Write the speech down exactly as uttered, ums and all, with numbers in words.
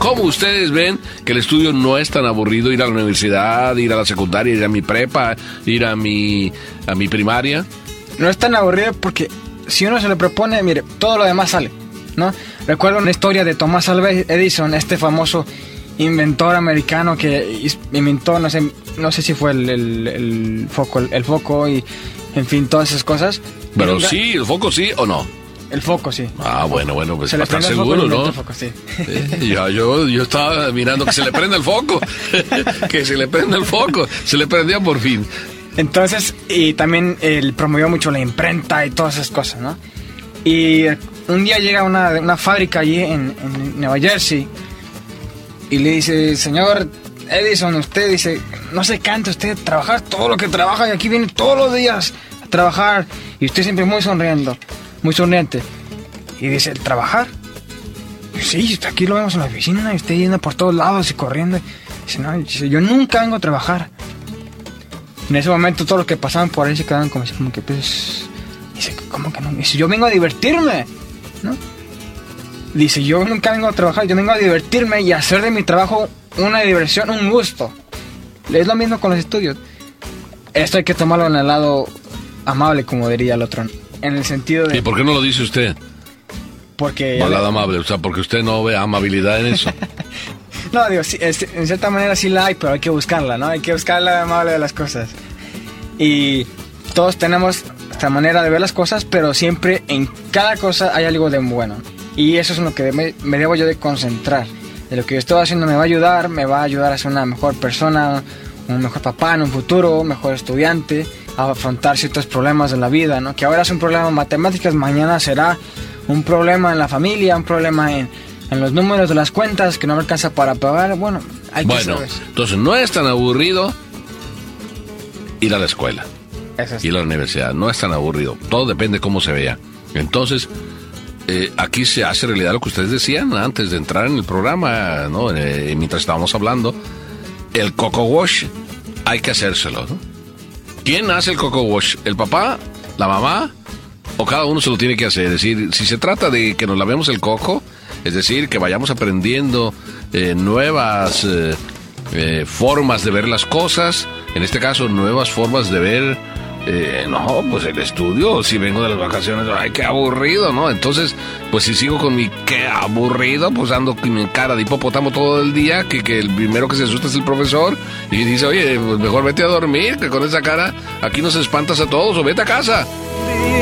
¿Cómo ustedes ven que el estudio no es tan aburrido? Ir a la universidad, ir a la secundaria, ir a mi prepa, ir a mi, a mi primaria. No es tan aburrido porque si uno se lo propone, mire, todo lo demás sale, ¿no? Recuerdo una historia de Thomas Alva Edison, este famoso inventor americano que inventó, no sé, no sé si fue el, el, el foco, el, el foco y, en fin, todas esas cosas. Pero Nunca... sí, el foco sí o no. El foco, sí. Ah, bueno, bueno, pues para estar el seguro, ¿no? El foco, sí. Sí, yo, yo, yo estaba mirando que se le prenda el foco, que se le prenda el foco, se le prendía por fin. Entonces, y también él promovió mucho la imprenta y todas esas cosas, ¿no? Y un día llega una, una fábrica allí en, en Nueva Jersey y le dice, señor Edison, usted dice, no se cansa usted de trabajar todo lo que trabaja y aquí viene todos los días a trabajar y usted siempre muy sonriendo. Muy sonriente. Y dice, ¿el trabajar? Sí, aquí lo vemos en la oficina y usted yendo por todos lados y corriendo. Dice, no, dice, yo nunca vengo a trabajar. En ese momento todos los que pasaban por ahí se quedaban como, como que pues... Dice, ¿cómo que no? Dice, yo vengo a divertirme, ¿no? Dice, yo nunca vengo a trabajar, yo vengo a divertirme y a hacer de mi trabajo una diversión, un gusto. Es lo mismo con los estudios. Esto hay que tomarlo en el lado amable, como diría el otro. En el sentido de... ¿Y por qué no lo dice usted? Porque... Balada amable, o sea, porque usted no ve amabilidad en eso. No, digo, sí, es, en cierta manera sí la hay, pero hay que buscarla, ¿no? Hay que buscar la amable de las cosas. Y todos tenemos nuestra manera de ver las cosas, pero siempre en cada cosa hay algo de bueno. Y eso es en lo que me, me debo yo de concentrar. De lo que yo estoy haciendo me va a ayudar, me va a ayudar a ser una mejor persona, un mejor papá en un futuro, un mejor estudiante, a afrontar ciertos problemas de la vida, ¿no? Que ahora es un problema en matemáticas, mañana será un problema en la familia, un problema en, en los números de las cuentas que no me alcanza para pagar. Bueno, hay que Bueno, saber. entonces no es tan aburrido ir a la escuela, Eso es. ir a la universidad, no es tan aburrido, todo depende cómo se vea. Entonces, eh, aquí se hace realidad lo que ustedes decían antes de entrar en el programa, ¿no? Eh, mientras estábamos hablando, el coco wash hay que hacérselo, ¿no? ¿Quién hace el coco wash? ¿El papá? ¿La mamá? ¿O cada uno se lo tiene que hacer? Es decir, si se trata de que nos lavemos el coco, es decir, que vayamos aprendiendo eh, nuevas eh, eh, formas de ver las cosas, en este caso, nuevas formas de ver, eh, no, pues el estudio, si vengo de las vacaciones, ay, qué aburrido, ¿no? Entonces, pues si sigo con mi qué aburrido, pues ando con mi cara de hipopótamo todo el día, que, que el primero que se asusta es el profesor, y dice, oye, pues mejor vete a dormir, que con esa cara aquí nos espantas a todos, o vete a casa.